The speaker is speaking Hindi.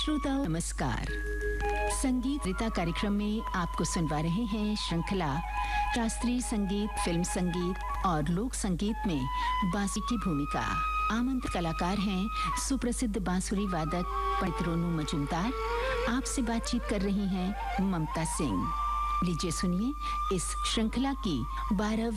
श्रोताओं नमस्कार। संगीत रीता कार्यक्रम में आपको सुनवा रहे हैं श्रृंखला शास्त्रीय संगीत, फिल्म संगीत और लोक संगीत में बांसुरी की भूमिका। आमंत्रित कलाकार हैं सुप्रसिद्ध बांसुरी वादक पंडित रोनू मजूमदार। आपसे बातचीत कर रही हैं ममता सिंह। लीजिए सुनिए इस श्रृंखला की 12